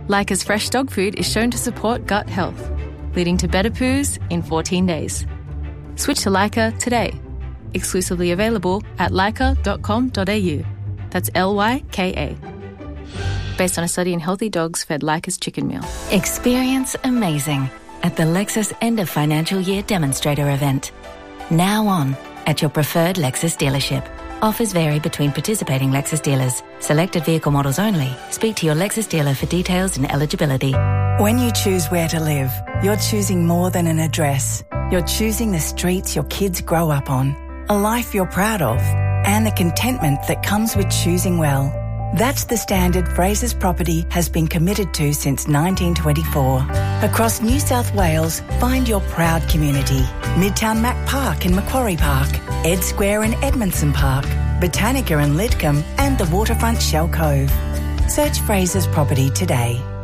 Leica's fresh dog food is shown to support gut health, leading to better poos in 14 days. Switch to Leica today. Exclusively available at leica.com.au. That's Lyka. Based on a study in healthy dogs fed Leica's chicken meal. Experience amazing at the Lexus End of Financial Year Demonstrator event. Now on at your preferred Lexus dealership. Offers vary between participating Lexus dealers. Selected vehicle models only. Speak to your Lexus dealer for details and eligibility. When you choose where to live, you're choosing more than an address. You're choosing the streets your kids grow up on, a life you're proud of, and the contentment that comes with choosing well. That's the standard Frasers Property has been committed to since 1924. Across New South Wales, find your proud community. Midtown Mac Park in Macquarie Park, Ed Square in Edmondson Park, Botanica in Lidcombe, and the waterfront Shell Cove. Search Frasers Property today.